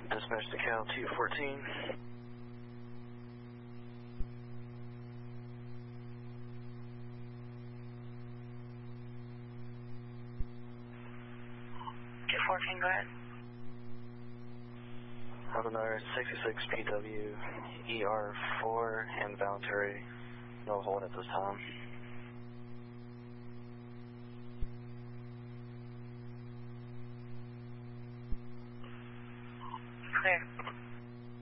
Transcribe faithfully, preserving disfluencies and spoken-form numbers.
Dispatch to Cal two fourteen. two fourteen, go ahead. Have another sixty-six P W E R four involuntary, no hold at this time. Clear.